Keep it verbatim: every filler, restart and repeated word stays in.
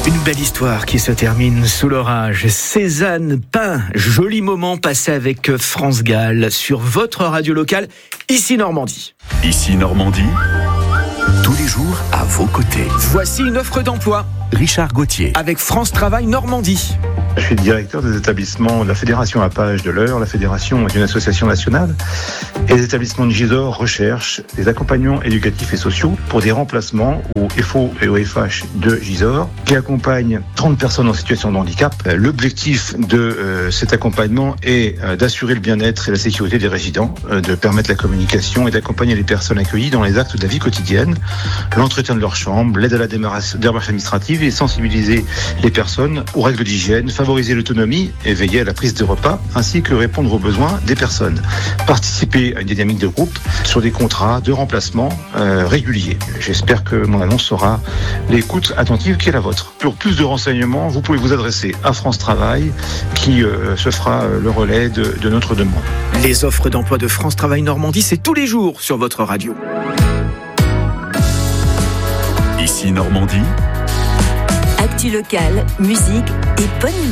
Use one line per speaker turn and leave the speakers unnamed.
Une belle histoire qui se termine sous l'orage. Cézanne Pain, joli moment passé avec France Gall sur votre radio locale, ici Normandie.
Ici Normandie, tous les jours à vos côtés.
Voici une offre d'emploi
Richard Gauthier.
avec France Travail Normandie.
Je suis directeur des établissements de la Fédération Alpage de l'Eure. La Fédération est une association nationale et les établissements de Gisors recherchent des accompagnements éducatifs et sociaux pour des remplacements au F O et au F H de Gisors qui accompagnent trente personnes en situation de handicap. L'objectif de euh, cet accompagnement est euh, d'assurer le bien-être et la sécurité des résidents, euh, de permettre la communication et d'accompagner les personnes accueillies dans les actes de la vie quotidienne, l'entretien de leur chambre, l'aide à la démarche administrative et sensibiliser les personnes aux règles d'hygiène, favoriser l'autonomie et veiller à la prise de repas, ainsi que répondre aux besoins des personnes. Participer à une dynamique de groupe sur des contrats de remplacement euh, réguliers. J'espère que mon annonce sera l'écoute attentive qui est la vôtre. Pour plus de renseignements, vous pouvez vous adresser à France Travail qui euh, se fera euh, le relais de, de notre demande.
Les offres d'emploi de France Travail Normandie, c'est tous les jours sur votre radio.
Ici Normandie,
Actu locale, musique et bonne humeur.